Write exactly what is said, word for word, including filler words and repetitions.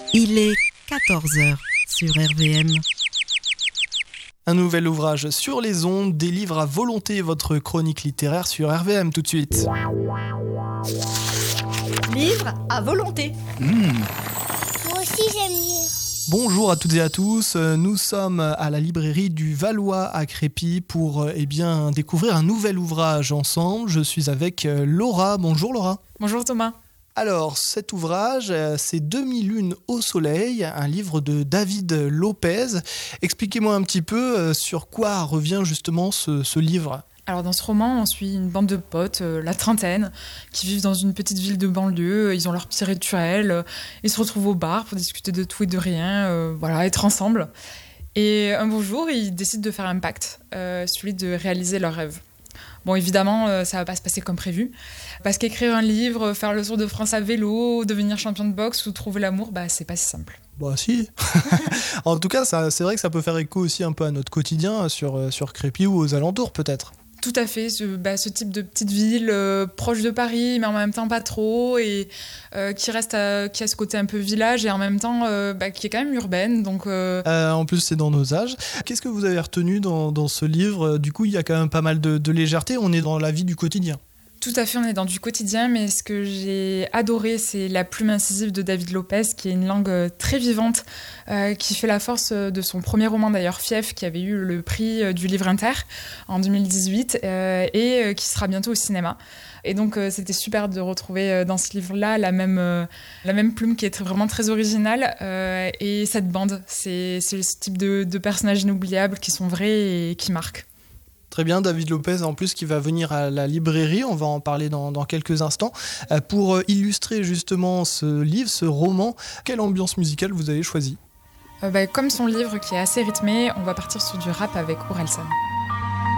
Il est quatorze heures sur R V M. Un nouvel ouvrage sur les ondes, des livres à volonté, votre chronique littéraire sur R V M tout de suite. Livre à volonté. Mmh. Moi aussi j'aime lire. Bonjour à toutes et à tous, nous sommes à la librairie du Valois à Crépy pour eh bien, découvrir un nouvel ouvrage ensemble. Je suis avec Laura. Bonjour Laura. Bonjour Thomas. Alors, cet ouvrage, c'est deux mille une au soleil, un livre de David Lopez. Expliquez-moi un petit peu sur quoi revient justement ce, ce livre. Alors dans ce roman, on suit une bande de potes, euh, la trentaine, qui vivent dans une petite ville de banlieue. Ils ont leur petit rituel, euh, ils se retrouvent au bar pour discuter de tout et de rien, euh, voilà, être ensemble. Et un beau jour, ils décident de faire un pacte, euh, celui de réaliser leur rêve. Bon, évidemment, euh, ça va pas se passer comme prévu, parce qu'écrire un livre, faire le tour de France à vélo, devenir champion de boxe ou trouver l'amour, bah c'est pas si simple. Bah si. En tout cas, ça, c'est vrai que ça peut faire écho aussi un peu à notre quotidien sur, sur Crépy ou aux alentours peut-être. Tout à fait, ce, bah, ce type de petite ville euh, proche de Paris, mais en même temps pas trop, et euh, qui reste à, qui a ce côté un peu village, et en même temps euh, bah, qui est quand même urbaine. Donc, euh... Euh, en plus, c'est dans nos âges. Qu'est-ce que vous avez retenu dans, dans ce livre ? Du coup, il y a quand même pas mal de, de légèreté, on est dans la vie du quotidien. Tout à fait, on est dans du quotidien, mais ce que j'ai adoré, c'est la plume incisive de David Lopez, qui est une langue très vivante, euh, qui fait la force de son premier roman d'ailleurs, Fief, qui avait eu le prix du Livre Inter en deux mille dix-huit, euh, et euh, qui sera bientôt au cinéma. Et donc euh, c'était super de retrouver euh, dans ce livre-là la même, euh, la même plume qui est très, vraiment très originale, euh, et cette bande, c'est, c'est ce type de, de personnages inoubliables qui sont vrais et qui marquent. Très bien, David Lopez en plus qui va venir à la librairie, on va en parler dans, dans quelques instants. Euh, pour illustrer justement ce livre, ce roman, quelle ambiance musicale vous avez choisi ? euh, bah, Comme son livre qui est assez rythmé, on va partir sur du rap avec Orelsan.